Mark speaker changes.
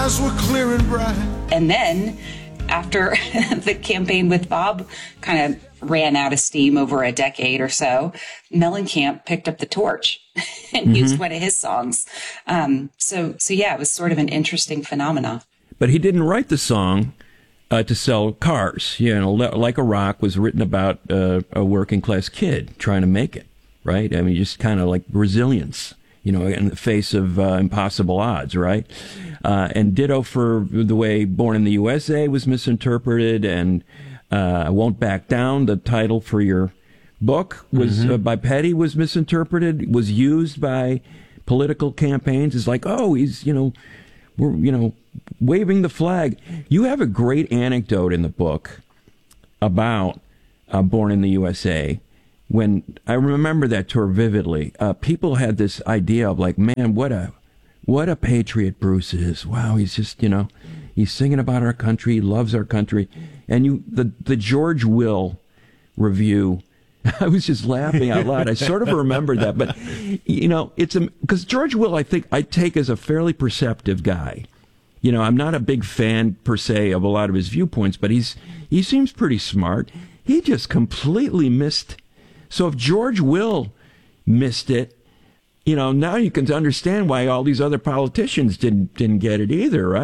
Speaker 1: eyes were clear and bright.
Speaker 2: And then after the campaign with Bob kind of ran out of steam over a decade or so, Mellencamp picked up the torch and used one of his songs. So yeah, it was sort of an interesting phenomenon.
Speaker 3: But he didn't write the song to sell cars. You know, Like a Rock was written about a working class kid trying to make it, right? I mean, just kind of like resilience, you know, in the face of impossible odds, right? And ditto for the way Born in the USA was misinterpreted, and I Won't Back Down, the title for your book, was by Petty, was misinterpreted, was used by political campaigns. It's like, oh, he's, we're, waving the flag. You have a great anecdote in the book about Born in the USA. When I remember that tour vividly, people had this idea of like, man, what a patriot Bruce is. Wow, he's just, he's singing about our country, he loves our country. And the George Will review, I was just laughing out loud. I sort of remember that, but it's because George Will, I think I take as a fairly perceptive guy. I'm not a big fan per se of a lot of his viewpoints, but he seems pretty smart. He just completely missed. So if George Will missed it, now you can understand why all these other politicians didn't get it either, right?